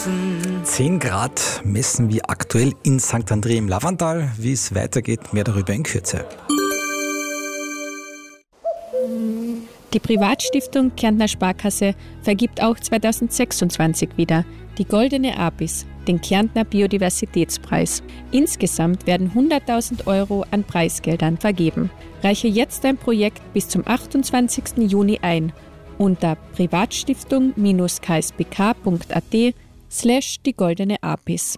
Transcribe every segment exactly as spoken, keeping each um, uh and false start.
zehn Grad messen wir aktuell in Sankt André im Lavandal. Wie es weitergeht, mehr darüber in Kürze. Die Privatstiftung Kärntner Sparkasse vergibt auch zweitausendsechsundzwanzig wieder die Goldene Apis, den Kärntner Biodiversitätspreis. Insgesamt werden hunderttausend Euro an Preisgeldern vergeben. Reiche jetzt dein Projekt bis zum achtundzwanzigsten Juni ein unter privatstiftung-k s b k punkt a t slash die Goldene Apis.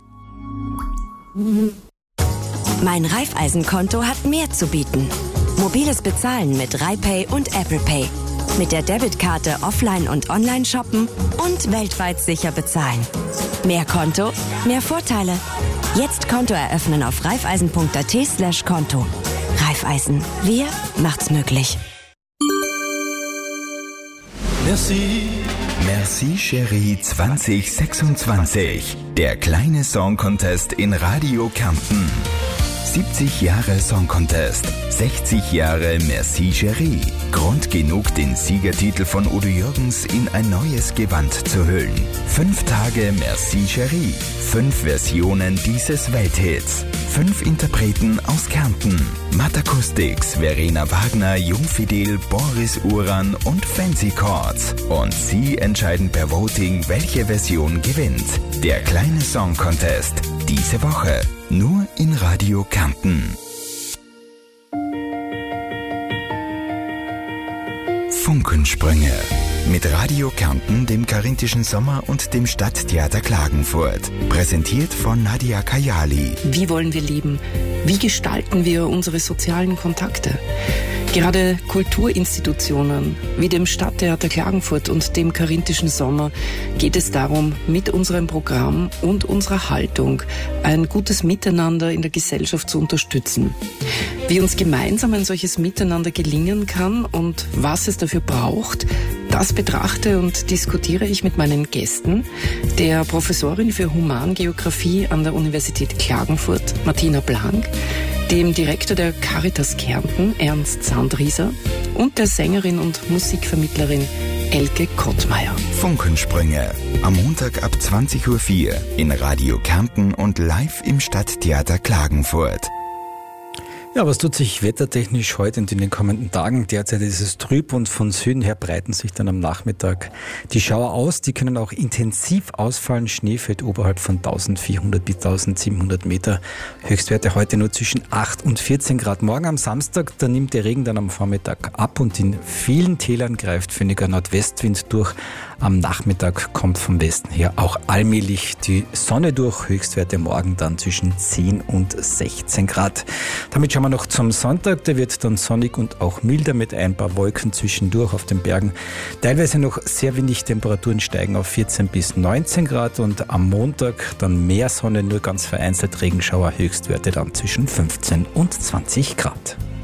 Mein Raiffeisenkonto hat mehr zu bieten. Mobiles Bezahlen mit RaiPay und Apple Pay. Mit der Debitkarte offline und online shoppen und weltweit sicher bezahlen. Mehr Konto, mehr Vorteile. Jetzt Konto eröffnen auf raiffeisen punkt a t slash Konto. Raiffeisen, wir macht's möglich. Merci. Merci Chérie zwanzig sechsundzwanzig. Der kleine Song Contest in Radio Kärnten. siebzig Jahre Song Contest, sechzig Jahre Merci Chérie. Grund genug, den Siegertitel von Udo Jürgens in ein neues Gewand zu hüllen. Fünf Tage Merci Chérie. Fünf Versionen dieses Welthits. Fünf Interpreten aus Kärnten. Matt Acoustics, Verena Wagner, Jungfidel, Boris Uran und Fancy Chords. Und Sie entscheiden per Voting, welche Version gewinnt. Der kleine Song Contest. Diese Woche. Nur in Radio Kärnten. Funkensprünge. Mit Radio Kärnten, dem Karinthischen Sommer und dem Stadttheater Klagenfurt. Präsentiert von Nadia Kayali. Wie wollen wir leben? Wie gestalten wir unsere sozialen Kontakte? Gerade Kulturinstitutionen wie dem Stadttheater Klagenfurt und dem Karinthischen Sommer geht es darum, mit unserem Programm und unserer Haltung ein gutes Miteinander in der Gesellschaft zu unterstützen. Wie uns gemeinsam ein solches Miteinander gelingen kann und was es dafür braucht, das betrachte und diskutiere ich mit meinen Gästen, der Professorin für Humangeographie an der Universität Klagenfurt, Martina Blank, dem Direktor der Caritas Kärnten, Ernst Sandrieser, und der Sängerin und Musikvermittlerin Elke Kottmeier. Funkensprünge. Am Montag ab zwanzig Uhr vier in Radio Kärnten und live im Stadttheater Klagenfurt. Ja, was tut sich wettertechnisch heute und in den kommenden Tagen? Derzeit ist es trüb und von Süden her breiten sich dann am Nachmittag die Schauer aus. Die können auch intensiv ausfallen. Schnee fällt oberhalb von eintausendvierhundert bis eintausendsiebenhundert Meter. Höchstwerte heute nur zwischen acht und vierzehn Grad. Morgen am Samstag, da nimmt der Regen dann am Vormittag ab und in vielen Tälern greift finniger Nordwestwind durch. Am Nachmittag kommt vom Westen her auch allmählich die Sonne durch. Höchstwerte morgen dann zwischen zehn und sechzehn Grad. Damit schauen wir noch zum Sonntag. Der wird dann sonnig und auch milder mit ein paar Wolken zwischendurch auf den Bergen. Teilweise noch sehr wenig, Temperaturen steigen auf vierzehn bis neunzehn Grad und am Montag dann mehr Sonne, nur ganz vereinzelt Regenschauer, Höchstwerte dann zwischen fünfzehn und zwanzig Grad.